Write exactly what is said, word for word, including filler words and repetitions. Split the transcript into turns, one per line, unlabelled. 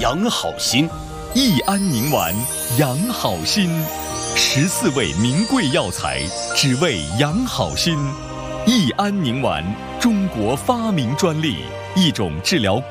养好心。
益安宁丸，养好心。十四味名贵药材，只为养好心。益安宁丸，中国发明专利，一种治疗